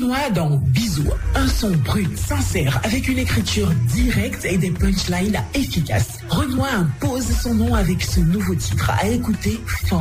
Renoir dans Bisous, un son brut, sincère, avec une écriture directe et des punchlines efficaces. Renoir impose son nom avec ce nouveau titre à écouter fort.